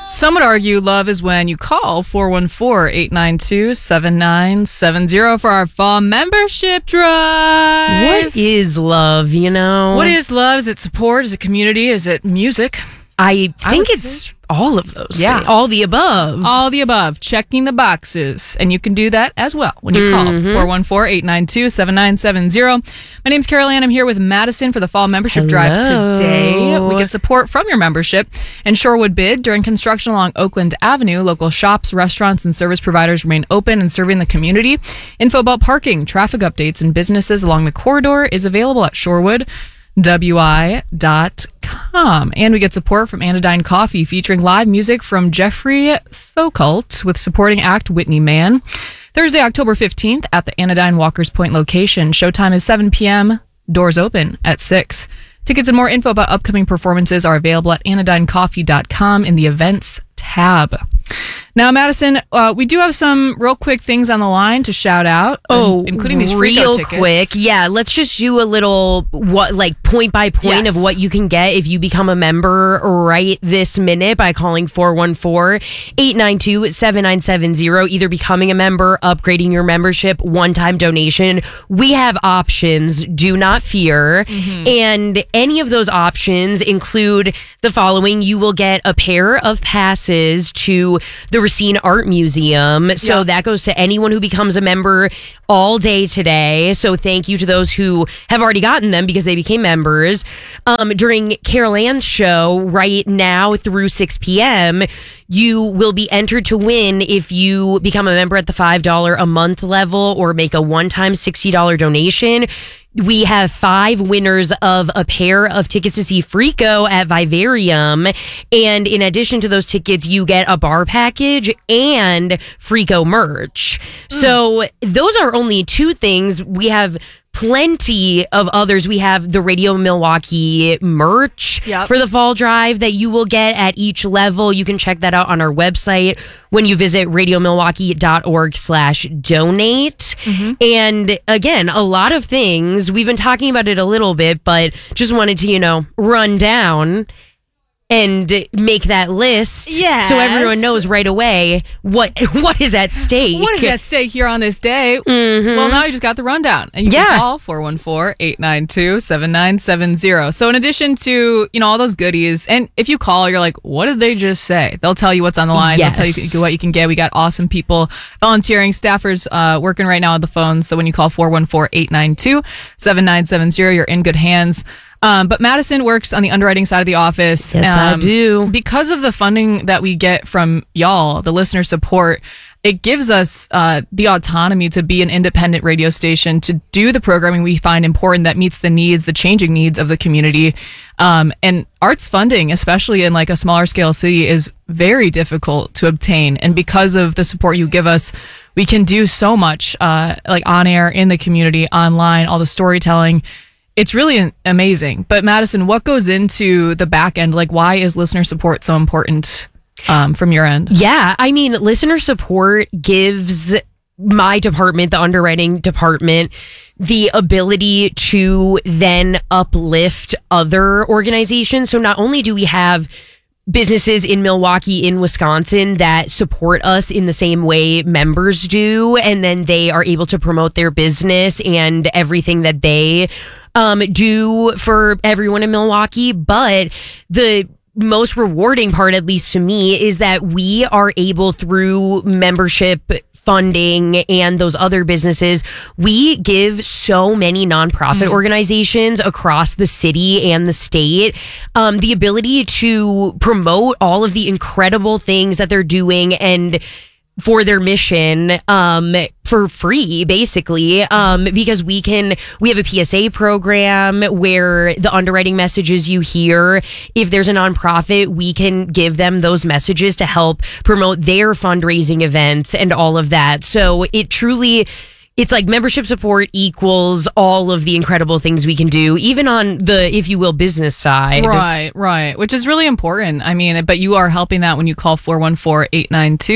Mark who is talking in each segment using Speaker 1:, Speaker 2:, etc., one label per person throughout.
Speaker 1: Some would argue love is when you call 414-892-7970 for our fall membership drive.
Speaker 2: What is love,
Speaker 1: What is love? Is it support? Is it community? Is it music?
Speaker 2: I think it's all of those things. All the above.
Speaker 1: All the above. Checking the boxes. And you can do that as well when you call 414-892-7970. My name's Carol Ann. I'm here with Madison for the fall membership drive today. We get support from your membership and Shorewood bid. During construction along Oakland Avenue, local shops, restaurants, and service providers remain open and serving the community. Info about parking, traffic updates, and businesses along the corridor is available at shorewoodwi.com. And we get support from Anodyne Coffee, featuring live music from Jeffrey Foucault with supporting act Whitney Mann. Thursday, October 15th at the Anodyne Walker's Point location. Showtime is 7 p.m. Doors open at 6. Tickets and more info about upcoming performances are available at anodynecoffee.com in the events tab. Now, Madison, we do have some real quick things on the line to shout out, including these Frico tickets.
Speaker 2: Real quick. Yeah, let's just do a little point by point of what you can get if you become a member right this minute by calling 414-892-7970, either becoming a member, upgrading your membership, one-time donation. We have options, do not fear. And any of those options include the following. You will get a pair of passes to the Racine Art Museum. So that goes to anyone who becomes a member all day today. So thank you to those who have already gotten them because they became members. During Carol Ann's show right now through 6 p.m., you will be entered to win if you become a member at the $5 a month level or make a one-time $60 donation. We have 5 winners of a pair of tickets to see Frico at Vivarium. And in addition to those tickets, you get a bar package and Frico merch. So those are only 2 things. We have plenty of others. We have the Radio Milwaukee merch for the fall drive that you will get at each level. You can check that out on our website when you visit radiomilwaukee.org/donate. And again, a lot of things. We've been talking about it a little bit, but just wanted to, run down and make that list so everyone knows right away what is at stake.
Speaker 1: What is at stake here on this day? Well, now you just got the rundown. And you can call 414-892-7970. So in addition to, all those goodies, and if you call, you're like, what did they just say? They'll tell you what's on the line. They'll tell you what you can get. We got awesome people volunteering, staffers working right now on the phone. So when you call 414-892-7970, you're in good hands. But Madison works on the underwriting side of the office.
Speaker 2: Yes, I do.
Speaker 1: Because of the funding that we get from y'all, the listener support, it gives us the autonomy to be an independent radio station, to do the programming we find important that meets the needs, the changing needs of the community. And arts funding, especially in a smaller scale city, is very difficult to obtain. And because of the support you give us, we can do so much on air, in the community, online, all the storytelling. It's really amazing. But Madison, what goes into the back end? Why is listener support so important from your end?
Speaker 2: Yeah, listener support gives my department, the underwriting department, the ability to then uplift other organizations. So not only do we have businesses in Milwaukee, in Wisconsin, that support us in the same way members do, and then they are able to promote their business and everything that they do for everyone in Milwaukee. But the most rewarding part, at least to me, is that we are able, through membership funding and those other businesses, we give so many nonprofit organizations across the city and the state the ability to promote all of the incredible things that they're doing and for their mission for free, basically, because we have a PSA program where the underwriting messages you hear, if there's a nonprofit, we can give them those messages to help promote their fundraising events and all of that. So it truly, it's like membership support equals all of the incredible things we can do, even on the, if you will, business side.
Speaker 1: Right. Which is really important. But you are helping that when you call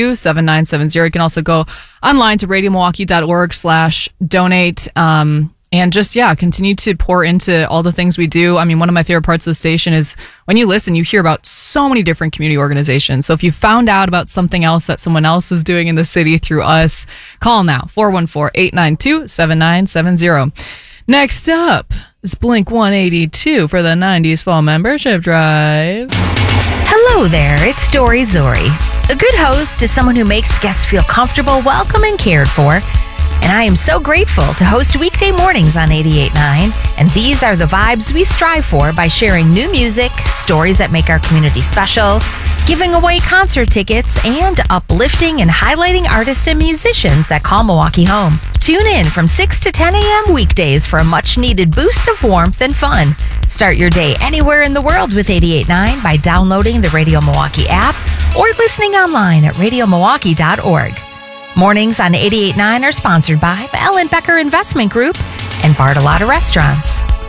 Speaker 1: 414-892-7970. You can also go online to radiomilwaukee.org/donate. And just, continue to pour into all the things we do. I mean, one of my favorite parts of the station is when you listen, you hear about so many different community organizations. So if you found out about something else that someone else is doing in the city through us, call now, 414-892-7970. Next up is Blink 182 for the 90s Fall Membership Drive.
Speaker 3: Hello there, it's Dory Zori. A good host is someone who makes guests feel comfortable, welcome, and cared for. And I am so grateful to host weekday mornings on 88.9. And these are the vibes we strive for by sharing new music, stories that make our community special, giving away concert tickets, and uplifting and highlighting artists and musicians that call Milwaukee home. Tune in from 6 to 10 a.m. weekdays for a much-needed boost of warmth and fun. Start your day anywhere in the world with 88.9 by downloading the Radio Milwaukee app or listening online at radiomilwaukee.org. Mornings on 88.9 are sponsored by Ellen Becker Investment Group and Bartolotta Restaurants.